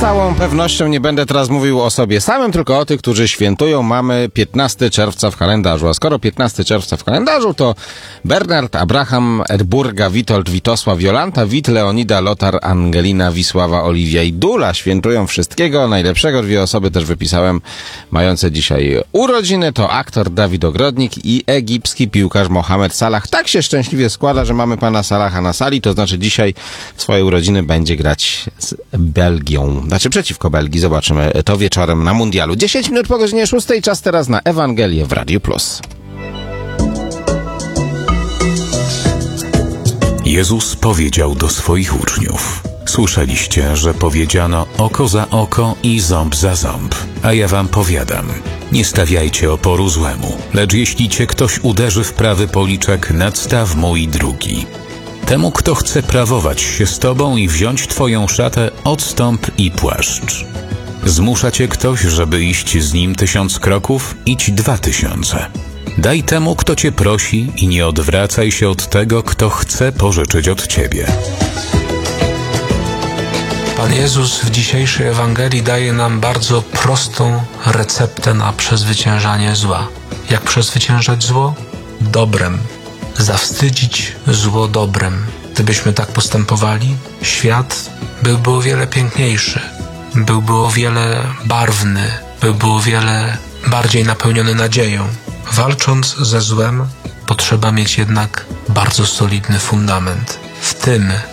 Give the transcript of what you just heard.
całą pewnością nie będę teraz mówił o sobie samym, tylko o tych, którzy świętują. Mamy 15 czerwca w kalendarzu. A skoro 15 czerwca w kalendarzu, to Bernard, Abraham, Edburga, Witold, Witosław, Jolanta, Wit, Leonida, Lotar, Angelina, Wisława, Oliwia i Dula świętują wszystkiego najlepszego. Dwie osoby też wypisałem mające dzisiaj urodziny. To aktor Dawid Ogrodnik i egipski piłkarz Mohamed Salah. Tak się szczęśliwie składa, że mamy pana Salaha na sali, to znaczy dzisiaj w swoje urodziny będzie grać z Belgią. Znaczy przeciwko Belgii. Zobaczymy to wieczorem na Mundialu. 10 minut po godzinie 6. Czas teraz na Ewangelię w Radiu Plus. Jezus powiedział do swoich uczniów: słyszeliście, że powiedziano oko za oko i ząb za ząb. A ja wam powiadam, nie stawiajcie oporu złemu, lecz jeśli cię ktoś uderzy w prawy policzek, nadstaw mu i drugi. Temu, kto chce prawować się z tobą i wziąć twoją szatę, odstąp i płaszcz. Zmusza cię ktoś, żeby iść z nim 1000 kroków? Idź 2000. Daj temu, kto cię prosi i nie odwracaj się od tego, kto chce pożyczyć od ciebie. Pan Jezus w dzisiejszej Ewangelii daje nam bardzo prostą receptę na przezwyciężanie zła. Jak przezwyciężać zło? Dobrem. Zawstydzić zło dobrem. Gdybyśmy tak postępowali, świat byłby o wiele piękniejszy, byłby o wiele barwny, byłby o wiele bardziej napełniony nadzieją. Walcząc ze złem, potrzeba mieć jednak bardzo solidny fundament. W tym